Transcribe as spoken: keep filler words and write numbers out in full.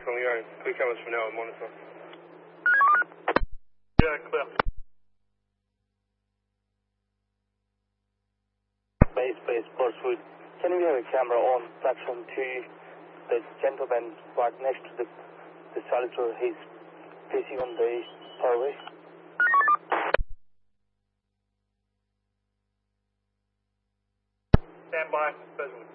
Calling you. Clear cameras for now and monitor. Yeah, clear. Base, base, Portswood. Can we have a camera on platform two? The gentleman right next to the, the saliter, he's facing on the powerway. Stand by.